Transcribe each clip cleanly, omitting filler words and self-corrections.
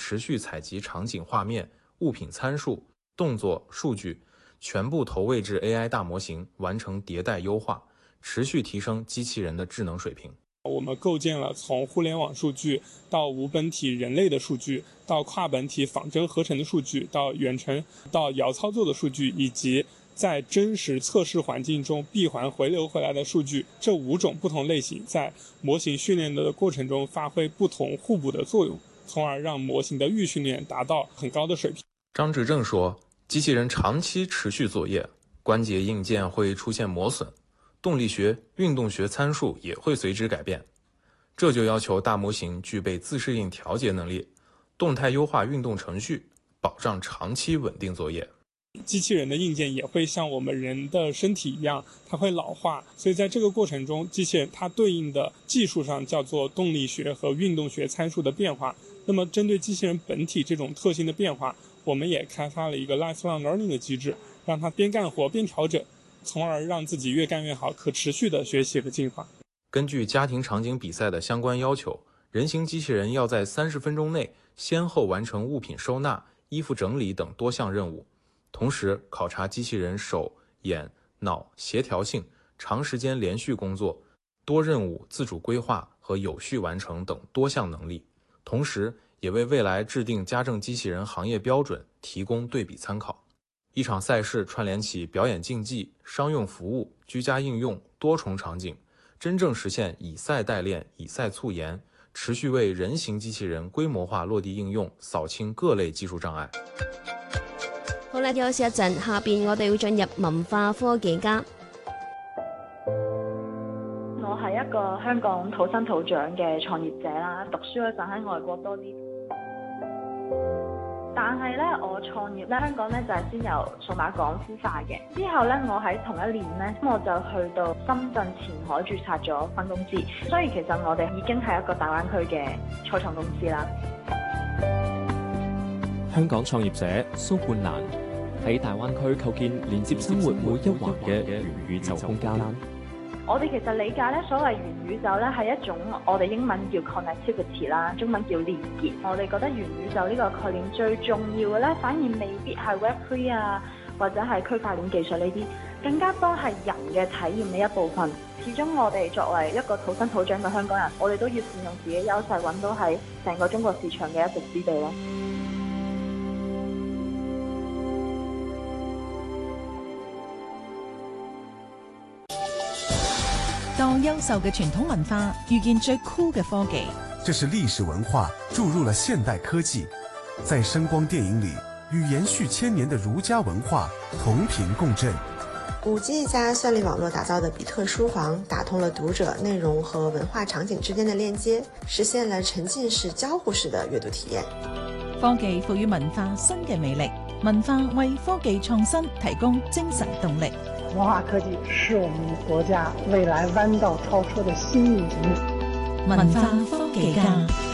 持续采集场景画面、物品参数、动作、数据，全部投喂至 AI 大模型，完成迭代优化，持续提升机器人的智能水平。 我们构建了从互联网数据到无本体人类的数据，到跨本体仿真合成的数据，到远程到遥操作的数据，以及在真实测试环境中闭环回流回来的数据，这5种不同类型在模型训练的过程中发挥不同互补的作用，从而让模型的预训练达到很高的水平。 张志正说，机器人长期持续作业，关节硬件会出现磨损，动力学、运动学参数也会随之改变，这就要求大模型具备自适应调节能力，动态优化运动程序，保障长期稳定作业。 机器人的硬件也会像我们人的身体一样，它会老化，所以在这个过程中，机器人它对应的技术上叫做动力学和运动学参数的变化。那么针对机器人本体这种特性的变化，我们也开发了一个 lifelong learning 的机制，让它边干活边调整，从而让自己越干越好，可持续的学习和进化。 根据家庭场景比赛的相关要求，人形机器人要在30分钟内先后完成物品收纳、衣服整理等多项任务，同时考察机器人手、眼、脑协调性、长时间连续工作、多任务自主规划和有序完成等多项能力，同时也为未来制定家政机器人行业标准提供对比参考。一场赛事串联起表演竞技、商用服务、居家应用多重场景，真正實現以賽代練、以賽促研，持續為人形機器人規模化落地應用掃清各類技術障礙。 好啦，休息一陣，下邊我哋會進入文化科技家。 我係一個香港土生土長嘅創業者啦，讀書嗰陣喺外國多啲。但係咧，我創業咧，香港咧就係先由數碼港孵化嘅。之後咧，我喺同一年咧，我就去到深圳前海註冊咗分公司。所以其實我哋已經係一個大灣區嘅初創公司啦。 香港創業者蘇冠蘭喺大灣區構建連接生活每一環嘅元宇宙空間。 我哋其實理解咧，所謂元宇宙咧係一種我哋英文叫 connectivity 啦，中文叫連結。我哋覺得元宇宙呢個概念最重要嘅咧，反而未必係 Web3 啊，或者係區塊鏈技術呢啲，更加多係人嘅體驗嘅一部分。始終我哋作為一個土生土長嘅香港人，我哋都要善用自己優勢，揾到喺成個中國市場嘅一席之地咯。 當優秀嘅傳統文化遇見最酷嘅科技， 這是歷史文化注入了現代科技，在聲光電影裏與延續千年的儒家文化同頻共振。 5G 加算力網絡打造的比特書房，打通了讀者內容和文化場景之間的鏈接，實現了沉浸式交互式的閱讀體驗。 科技賦予文化新嘅魅力，文化為科技創新提供精神動力。 文化科技是我們國家未來彎道超車的新引擎。 文化科技家，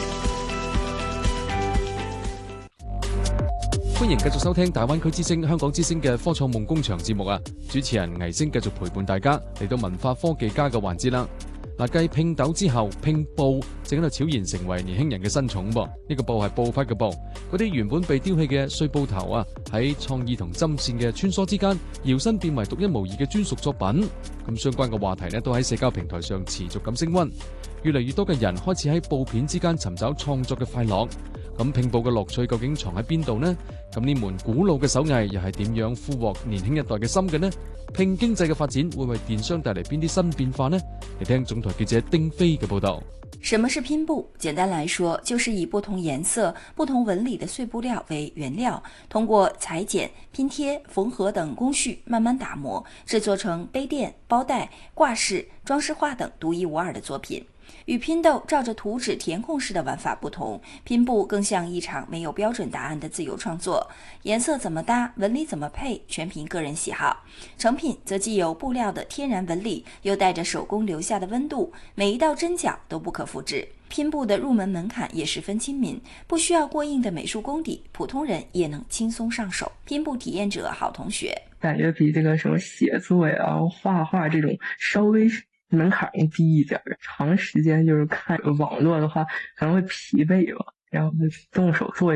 歡迎繼續收聽大灣區之聲、香港之聲嘅科創夢工場節目啊！主持人倪星繼續陪伴大家嚟到文化科技家嘅環節啦。嗱，繼拼豆之後，拼布正喺度悄然成為年輕人嘅新寵噃。呢個布係布匹嘅布，嗰啲原本被丟棄嘅碎布頭啊，喺創意同針線嘅穿梭之間，搖身變為獨一無二嘅專屬作品。咁相關嘅話題呢，都喺社交平台上持續咁升溫，越嚟越多嘅人開始喺布片之間尋找創作嘅快樂。咁拼布嘅樂趣究竟藏喺邊度呢？咁呢門古老嘅手藝又係點樣俘獲年輕一代嘅心嘅呢？拼經濟嘅發展會為電商帶嚟邊啲新變化呢？嚟聽總台記者丁飛嘅報道。 什麼是拼布？簡單來說，就是以不同顏色、不同紋理的碎布料為原料，通過裁剪、拼貼、縫合等工序慢慢打磨，製作成杯墊、包袋、掛飾、裝飾畫等獨一無二的作品。與拼豆照着圖紙填空式的玩法不同，拼布更像一場沒有標準答案的自由創作，顏色怎麼搭，紋理怎麼配，全憑個人喜好。成品則既有布料的天然紋理，又帶着手工留下的溫度，每一道針腳都不可複製。拼布的入門門檻也十分親民，不需要過硬的美術功底，普通人也能輕鬆上手。拼布體驗者好同學感覺比這個什麼寫作呀、畫畫這種稍微門檻也低一點，長時間就是看網絡的話可能會疲憊吧，然後就動手做